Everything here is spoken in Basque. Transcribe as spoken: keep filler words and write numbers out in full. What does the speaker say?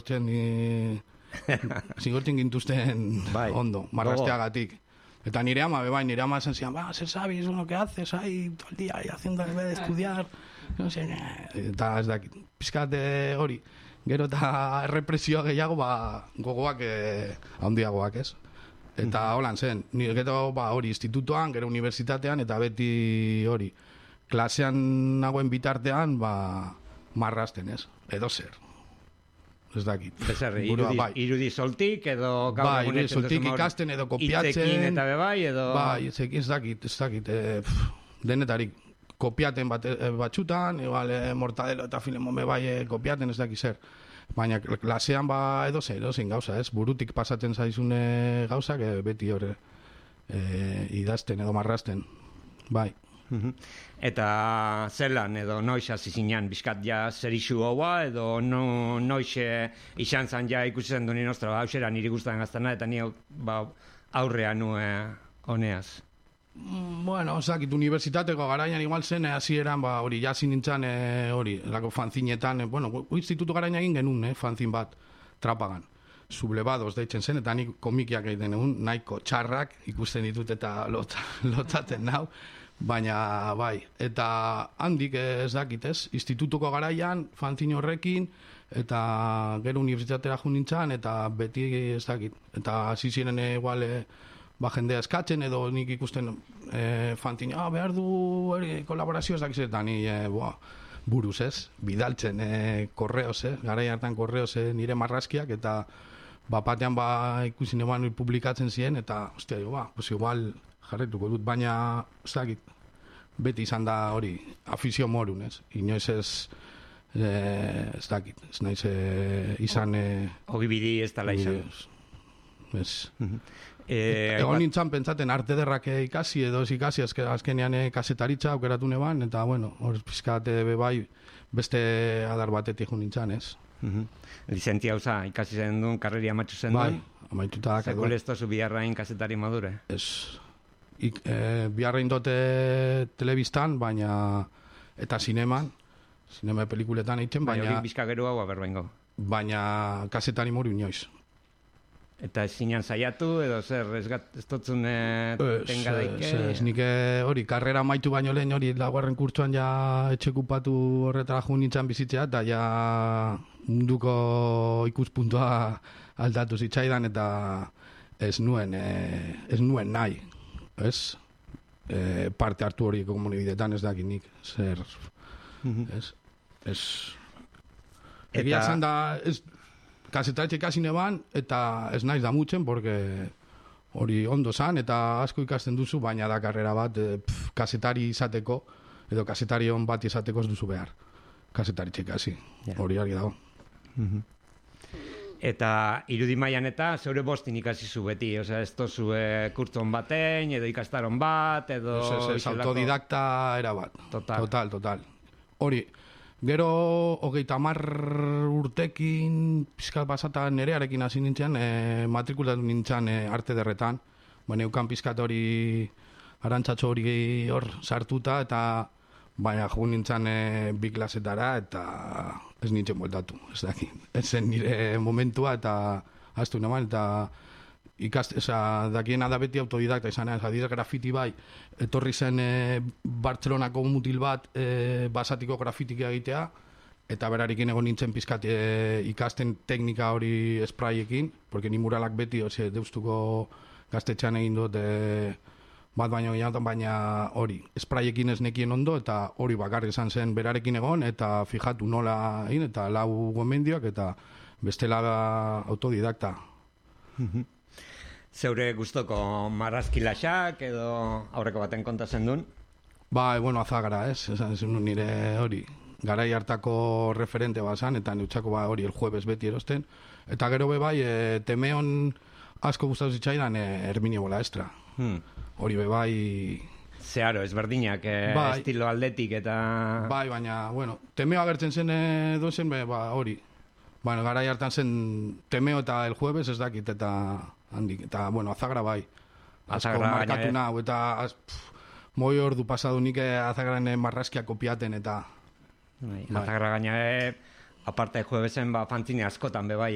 zigortzen ni... zigortzen gintuzten bai, ondo, marrasteagatik. Eta nire ama, bebai, nire ama esan zian, ba, zer sabes lo que haces ahí todo el día, haciendo en vez de estudiar, no sé, eta ez dakit, pizkate hori, gero eta represioa gehiago, ba, gogoak eh, handiagoak, ez? Eta mm-hmm. holan zen, nire gero, ba, hori, institutoan, gero unibertsitatean, eta beti hori, klasean nagoen bitartean, ba, marrasten, ez? Edo zer. Ez dakit. Bezer, irudi, bai. irudi soltik edo... Bai, irudi soltik ikasten edo kopiatzen... Itzekin eta bebai edo... Bai, ez dakit, ez dakit. E, denetarik kopiaten bat, e, batxutan, igual e, Mortadelo eta Filemon bebai e, kopiaten ez dakit zer. Baina klasean ba edo zer, edo zein gauza, ez? Burutik pasatzen zaizune gauzak e, beti hori e, idazten edo marrasten. Bai. Eta zelan edo noiz hasi zinean bizkat ja zer isu haua edo no, noiz e, izan zan ja ikusten duen nostra hausera niri guztan gaztana eta ni ba, aurrean nue honeaz. Bueno, osakit, unibertsitateko garaian igual zen, hasi eran, ba, hori, jasi nintzen, hori, lako fanzinetan, e, bueno, institutu garaian egin genuen, eh, fanzin bat, trapagan. Sublevados deitzen zen, eta nik komikiak egiten egun, nahiko txarrak, ikusten ditut eta lot, lotaten nau. Baina, bai, eta handik ez dakit, ez? Institutuko garaian, fanzin horrekin, eta gero unibertsitatera jo nintzen, eta beti ez dakit. Eta hasi ziren igual, e, ba, jendea eskatzen, edo nik ikusten e, fanzin, ah, behar du eri, kolaborazio ez dakit, eta ni, e, boa, buruz, ez? Bidaltzen, e, korreoz, eh? Garai hartan korreoz, eh? Nire marrazkiak, eta bapatean ba, ikusi neban publikatzen ziren, eta, ostia, ba, pues igual... jarretuko dut, baina ez dakit, beti izan da hori afizio morun, ez? Inoiz ez eh, ez dakit, ez naiz eh, izan eh, ogibidi ez dala izan. Ez. Uh-huh. Eh, Egon nintzen pentsaten arte derrak ikasi edo ez ikasi, azkenean eh, kasetaritza aukeratu neban, eta bueno, hor pizkate bebai beste adar batetik jo nintzen, ez? Uh-huh. Lizentzia hauza, ikasi zen duen, karreria amatxu zen duen? Bai, amaituta. Zekul ez tozu biharrain kasetari madure? Ez. Ik, e, biharrein dote telebistan, baina eta zineman, zinema pelikuletan egiten, baina... Baina bizka gero hau aberbaingo. Baina kasetari moru inoiz. Eta ez zinean saiatu, edo zer, ez, gat, ez totzun tenga daike? Ez, nik hori, karrera maitu baino lehen hori laugarren kurtsuan ja etxekupatu horretara jo nintzen bizitzea, eta ja munduko ikuspuntua aldatu zitzaidan, eta ez nuen, e, ez nuen nahi. Ez, e, parte hartu hori komunibidetan ez dakit nik, zer, mm-hmm. ez, ez, eta... egia zan da, ez, kasetaritxe ikasi neban, eta ez naiz da mutzen, porque hori ondo zan, eta asko ikasten duzu, baina da karrera bat, e, pf, kasetari izateko, edo kasetari hon bat izateko ez duzu behar, kasetaritxe ikasi, yeah. Hori argi dago. Mm-hmm. Eta irudi mailan eta zeure bostin ikasi zu beti, osea, ez tozu e, kurtzon batein, edo ikastaron bat, edo... Ez, ez, ez, autodidakta era bat. Total. Total, total. Hori, gero hogeita hamar urtekin, pizkat basata nerearekin hasi nintzen, e, matrikulatu nintzen e, arte derretan, baina eukan pizkat hori arantzatxo hori hor sartuta, eta baina jo nintzen e, bi klasetara, eta ez nintzen bueltatu, ez daki. Ez zen nire momentua, eta haztu neman, eta ikast, eza, dakiena da beti autodidakta izan, ez adidez grafiti bai, etorri zen e, Bartzelonako mutil bat e, basatiko grafitik egitea, eta berarikin egon nintzen pizkat e, ikasten teknika hori sprayekin, porque ni muralak beti, ose, deustuko gaztetxean egin dut, e, bat baino gehiagotan, baina hori, sprayekin ez nekien ondo, eta hori bakarrik izan zen berarekin egon, eta fijatu nola egin, eta lau gomendioak, eta bestela autodidakta. Zeure gustoko marrazkilaxak, edo aurreko baten konta zen duen? Ba, bueno, azagara, ez, esan zen nire hori, garai hartako referente bazan, eta neutxako ba hori el jueves beti erosten, eta gero be bai, e, temeon asko gustatu zitzaidan e, Herminio Bolaestra. Hmm. Hori be bai... Zeharo, ezberdinak, eh, bai, estilo aldetik eta... Bai, baina, bueno, temeo agertzen zen eh, dozen, be, ba, hori. Bueno, garai hartan zen temeo eta el jueves ez dakit, eta handik, eta, bueno, azagra bai. Asko markatu nahu, eta az, pff, moi ordu pasadu nik azagran marrazkia kopiaten, eta... Bai, azagra gaina, eh, aparte juevesen, ba, fantzine askotan, be bai,